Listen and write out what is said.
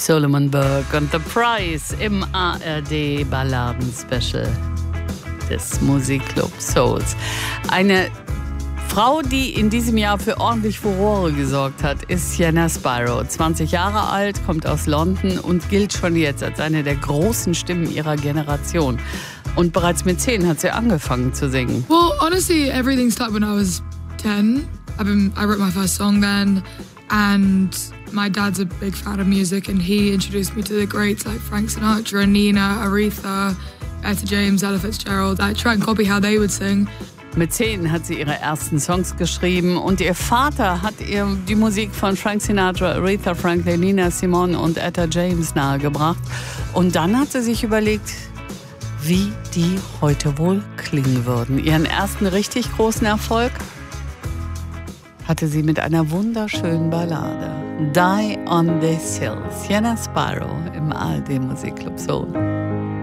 Solomon Burke und The Price im ARD Balladen-Special des Musikclub Souls. Eine Frau, die in diesem Jahr für ordentlich Furore gesorgt hat, ist Sienna Spyro. 20 Jahre alt, kommt aus London und gilt schon jetzt als eine der großen Stimmen ihrer Generation. Und bereits mit 10 hat sie angefangen zu singen. Well, honestly, everything started when I was 10. I wrote my first song then, and my dad's a big fan of music, and he introduced me to the greats like Frank Sinatra, Nina, Aretha, Etta James, Ella Fitzgerald. I try and copy how they would sing. Mit 10 hat sie ihre ersten Songs geschrieben und ihr Vater hat ihr die Musik von Frank Sinatra, Aretha Franklin, Nina Simone und Etta James nahegebracht. Und dann hat sie sich überlegt, wie die heute wohl klingen würden. Ihren ersten richtig großen Erfolg hatte sie mit einer wunderschönen Ballade. Die on this Hill. Sienna Spyro im ARD Musikclub Soul.